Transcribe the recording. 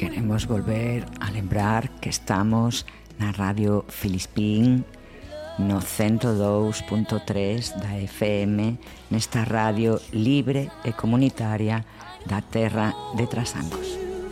Queremos volver a lembrar que estamos na Radio Filispín no 102.3 da FM, nesta radio libre e comunitaria da terra de Trasancos.